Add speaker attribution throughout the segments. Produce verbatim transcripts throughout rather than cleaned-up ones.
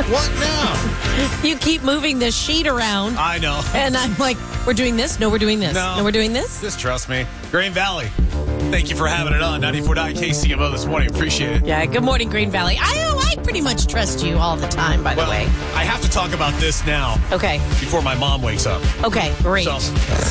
Speaker 1: What now?
Speaker 2: You keep moving this sheet around.
Speaker 1: I know.
Speaker 2: And I'm like, we're doing this? No, we're doing this.
Speaker 1: No.
Speaker 2: No, we're doing this?
Speaker 1: Just trust me. Green Valley. Thank you for having it on ninety-four point nine K C M O this morning. Appreciate it.
Speaker 2: Yeah, good morning, Green Valley. I oh, I pretty much trust you all the time, by
Speaker 1: well,
Speaker 2: the way.
Speaker 1: I have to talk about this now.
Speaker 2: Okay.
Speaker 1: Before my mom wakes up.
Speaker 2: Okay, great.
Speaker 1: So,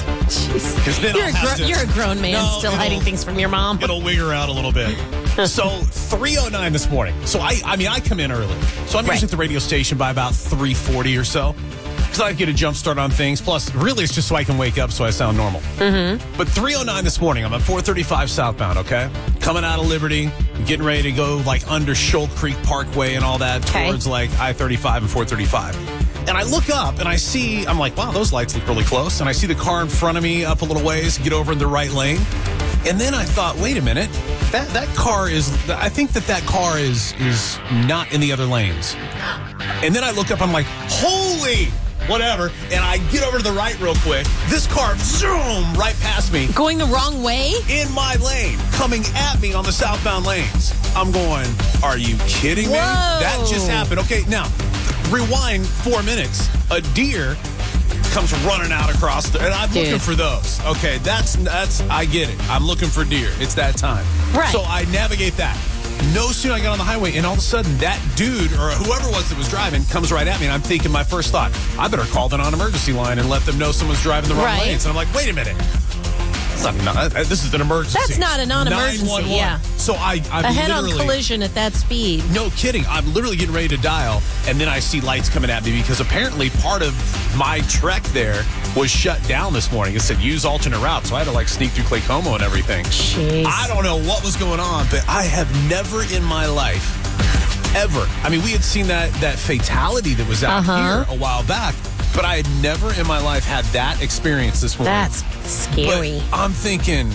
Speaker 2: Jeez.
Speaker 1: then
Speaker 2: You're,
Speaker 1: I'll
Speaker 2: a
Speaker 1: have
Speaker 2: gro-
Speaker 1: to,
Speaker 2: you're a grown man
Speaker 1: no,
Speaker 2: still hiding things from your mom.
Speaker 1: It'll wiggle out a little bit. So three oh nine this morning. So I I mean, I come in early. So I'm
Speaker 2: Right.
Speaker 1: usually at the radio station by about three forty or so. Because I get a jump start on things. Plus, really, it's just so I can wake up so I sound normal. Mm-hmm. But three oh nine this morning, I'm at four thirty-five southbound, okay? Coming out of Liberty, getting ready to go like under Shoal Creek Parkway and all that
Speaker 2: Okay.
Speaker 1: towards like I thirty-five and four thirty-five. And I look up and I see, I'm like, wow, those lights look really close. And I see the car in front of me up a little ways, get over in the right lane. And then I thought, wait a minute, that that car is, I think that that car is is not in the other lanes. And then I look up, I'm like, holy, whatever. And I get over to the right real quick. This car, zoom, right past me.
Speaker 2: Going the wrong way?
Speaker 1: In my lane, coming at me on the southbound lanes. I'm going, are you kidding me?
Speaker 2: Whoa.
Speaker 1: That just happened. Okay, now, rewind four minutes. A deer comes running out across the, and I'm
Speaker 2: Dude.
Speaker 1: looking for those. Okay, that's, that's, I get it. I'm looking for deer. It's that time.
Speaker 2: Right.
Speaker 1: So I navigate that. No sooner I get on the highway, and all of a sudden, that dude, or whoever it was that was driving, comes right at me, and I'm thinking, my first thought, I better call the non-emergency line and let them know someone's driving the wrong
Speaker 2: Right.
Speaker 1: lanes. And I'm like, wait a minute. That's not, not, this is an emergency.
Speaker 2: That's not a non-emergency,
Speaker 1: nine one one.
Speaker 2: yeah.
Speaker 1: So I, I'm
Speaker 2: A head-on
Speaker 1: literally...
Speaker 2: collision at that speed.
Speaker 1: No kidding. I'm literally getting ready to dial, and then I see lights coming at me because apparently part of my trek there was shut down this morning. It said use alternate route, so I had to like sneak through Claycomo and everything.
Speaker 2: Jeez.
Speaker 1: I don't know what was going on, but I have never in my life ever. I mean, we had seen that that fatality that was out
Speaker 2: Uh-huh.
Speaker 1: here a while back, but I had never in my life had that experience this morning.
Speaker 2: That's scary.
Speaker 1: But I'm thinking,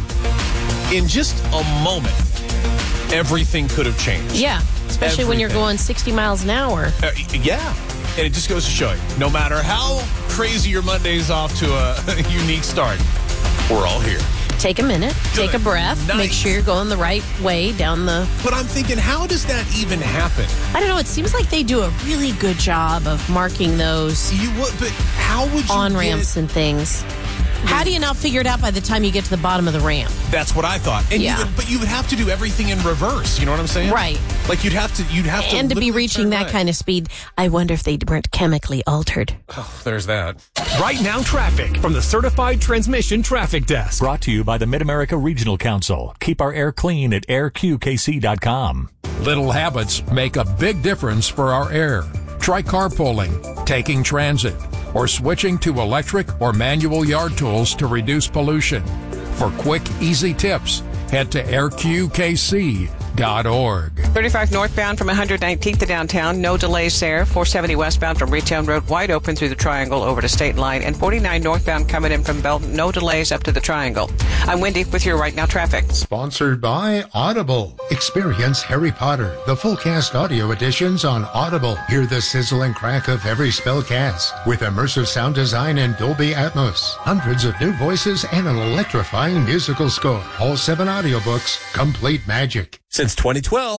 Speaker 1: in just a moment, everything could have changed.
Speaker 2: Yeah, especially when you're
Speaker 1: Everything.
Speaker 2: going sixty miles an hour.
Speaker 1: Uh, yeah. And it just goes to show you, no matter how crazy your Monday's off to a unique start, we're all here.
Speaker 2: Take a minute, take a
Speaker 1: Good
Speaker 2: breath,
Speaker 1: night.
Speaker 2: make sure you're going the right way down the...
Speaker 1: But I'm thinking, how does that even happen?
Speaker 2: I don't know, it seems like they do a really good job of marking those
Speaker 1: You would, but how would you
Speaker 2: on-ramps
Speaker 1: get-
Speaker 2: and things. How do you not figure it out by the time you get to the bottom of the ramp?
Speaker 1: That's what I thought. And
Speaker 2: Yeah.
Speaker 1: you would, but you would have to do everything in reverse. You know what I'm saying?
Speaker 2: Right.
Speaker 1: Like you'd have to, you'd have to,
Speaker 2: And to be
Speaker 1: literally
Speaker 2: reaching
Speaker 1: turn
Speaker 2: that
Speaker 1: right.
Speaker 2: kind of speed, I wonder if they weren't chemically altered.
Speaker 1: Oh, there's that.
Speaker 3: Right Now Traffic from the Certified Transmission Traffic Desk.
Speaker 4: Brought to you by the Mid-America Regional Council. Keep our air clean at air q k c dot com.
Speaker 5: Little habits make a big difference for our air. Try carpooling, taking transit, or switching to electric or manual yard tools to reduce pollution. For quick, easy tips, head to air q k c dot org.
Speaker 6: thirty-five northbound from one hundred nineteenth to downtown. No delays there. four seventy westbound from Retail Road wide open through the Triangle over to State Line. And forty-nine northbound coming in from Belton. No delays up to the Triangle. I'm Wendy with your Right Now Traffic.
Speaker 7: Sponsored by Audible. Experience Harry Potter, the full cast audio editions on Audible. Hear the sizzle and crack of every spell cast with immersive sound design and Dolby Atmos. Hundreds of new voices and an electrifying musical score. All seven audiobooks, complete magic.
Speaker 1: Since twenty twelve.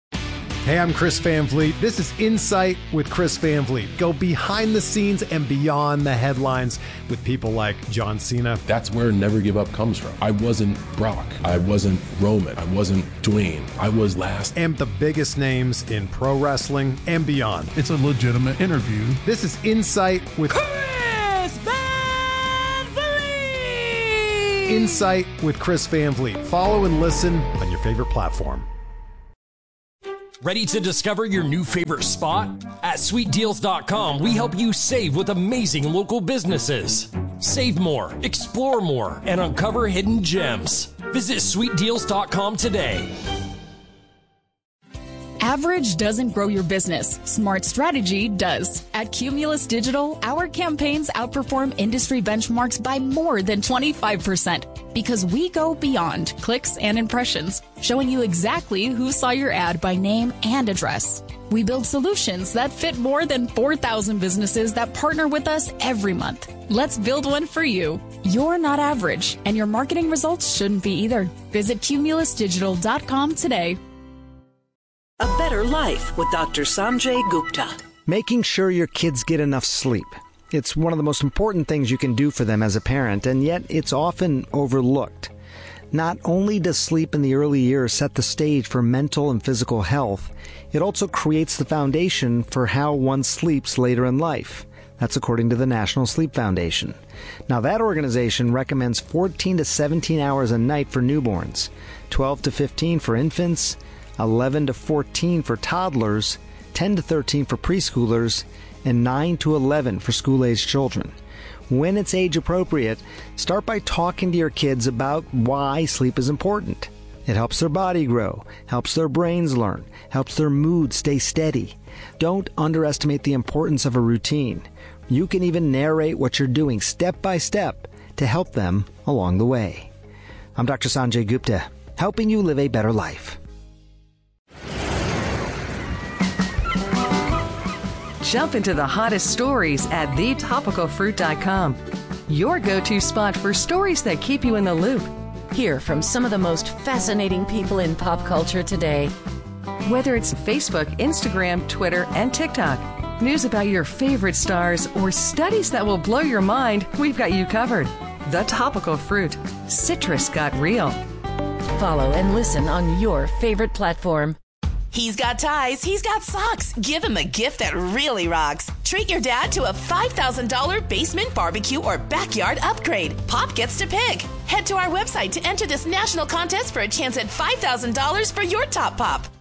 Speaker 8: Hey, I'm Chris Van Vliet. This is Insight with Chris Van Vliet. Go behind the scenes and beyond the headlines with people like John Cena.
Speaker 9: That's where Never Give Up comes from. I wasn't Brock. I wasn't Roman. I wasn't Dwayne. I was last.
Speaker 8: And the biggest names in pro wrestling and beyond.
Speaker 10: It's a legitimate interview.
Speaker 8: This is Insight with
Speaker 11: Chris Van Vliet.
Speaker 8: Insight with Chris Van Vliet. Follow and listen on your favorite platform.
Speaker 12: Ready to discover your new favorite spot? At sweet deals dot com, we help you save with amazing local businesses. Save more, explore more, and uncover hidden gems. Visit sweet deals dot com today.
Speaker 13: Average doesn't grow your business. Smart strategy does. At Cumulus Digital, our campaigns outperform industry benchmarks by more than twenty-five percent because we go beyond clicks and impressions, showing you exactly who saw your ad by name and address. We build solutions that fit more than four thousand businesses that partner with us every month. Let's build one for you. You're not average, and your marketing results shouldn't be either. Visit cumulus digital dot com today.
Speaker 14: A Better Life with Doctor Sanjay Gupta.
Speaker 10: Making sure your kids get enough sleep. It's one of the most important things you can do for them as a parent, and yet it's often overlooked. Not only does sleep in the early years set the stage for mental and physical health, it also creates the foundation for how one sleeps later in life. That's according to the National Sleep Foundation. Now, that organization recommends fourteen to seventeen hours a night for newborns, twelve to fifteen for infants, eleven to fourteen for toddlers, ten to thirteen for preschoolers, and nine to eleven for school-aged children. When it's age appropriate, start by talking to your kids about why sleep is important. It helps their body grow, helps their brains learn, helps their mood stay steady. Don't underestimate the importance of a routine. You can even narrate what you're doing step by step to help them along the way. I'm Doctor Sanjay Gupta, helping you live a better life.
Speaker 14: Jump into the hottest stories at the topical fruit dot com. Your go-to spot for stories that keep you in the loop.
Speaker 2: Hear from some of the most fascinating people in pop culture today.
Speaker 14: Whether it's Facebook, Instagram, Twitter, and TikTok, news about your favorite stars, or studies that will blow your mind, we've got you covered. The Topical Fruit. Citrus got real.
Speaker 2: Follow and listen on your favorite platform.
Speaker 15: He's got ties, he's got socks. Give him a gift that really rocks. Treat your dad to a five thousand dollars basement barbecue or backyard upgrade. Pop gets to pick. Head to our website to enter this national contest for a chance at five thousand dollars for your top pop.